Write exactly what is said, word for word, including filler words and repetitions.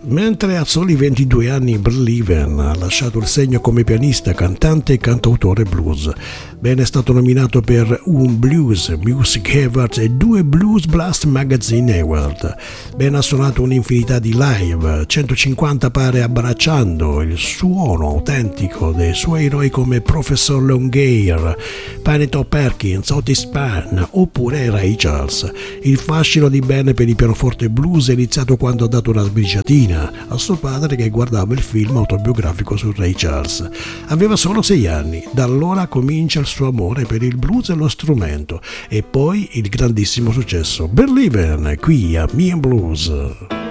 Mentre a soli ventidue anni Believen ha lasciato il segno come pianista, cantante e cantautore blues. Ben è stato nominato per un Blues Music Award e due Blues Blast Magazine Award. Ben ha suonato un'infinità di live, centocinquanta pare abbracciando il suono autentico dei suoi eroi come Professor Longhair, Panito Perkins, Otis Spann oppure Ray Charles. Il fascino di Ben per il pianoforte blues è iniziato quando ha dato una sbriciatina a suo padre che guardava il film autobiografico su Ray Charles. Aveva solo sei anni, da allora comincia il suo amore per il blues e lo strumento e poi il grandissimo successo Believen qui a Me and Blues.